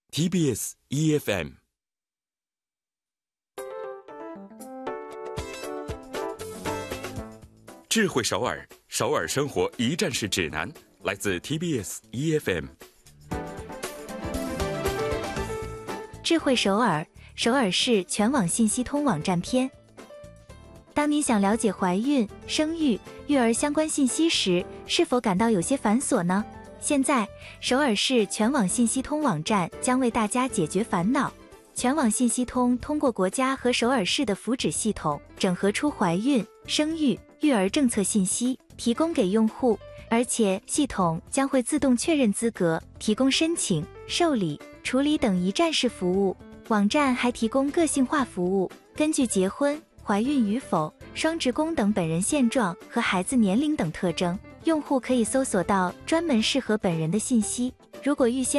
TBS EFM。智慧首尔，首尔生活一站式指南，来自 TBS EFM。 智慧首尔，首尔市全网信息通网站篇。当你想了解怀孕、生育、育儿相关信息时，是否感到有些繁琐呢？现在，首尔市全网信息通网站将为大家解决烦恼。全网信息通通过国家和首尔市的福祉系统，整合出怀孕、生育、育儿政策信息，提供给用户，而且系统将会自动确认资格，提供申请、受理、处理等一站式服务。网站还提供个性化服务，根据结婚、怀孕与否、双职工等本人现状和孩子年龄等特征，用户可以搜索到专门适合本人的信息。如果预先